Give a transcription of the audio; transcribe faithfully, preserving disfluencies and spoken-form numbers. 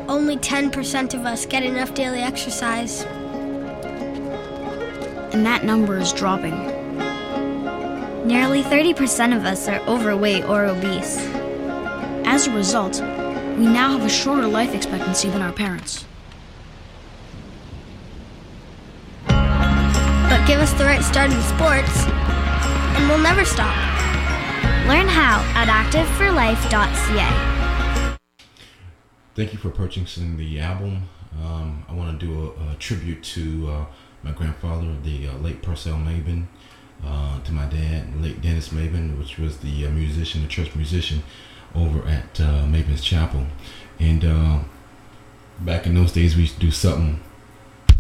only ten percent of us get enough daily exercise. And that number is dropping. Nearly thirty percent of us are overweight or obese. As a result, we now have a shorter life expectancy than our parents. But give us the right start in sports, and we'll never stop. Learn how at active for life dot c a. Thank you for purchasing the album. Um, I want to do a, a tribute to uh, my grandfather, the uh, late Purcell Mabin, uh, to my dad, late Dennis Mabin, which was the uh, musician, the church musician over at uh, Mabin's Chapel. And uh, back in those days, we used to do something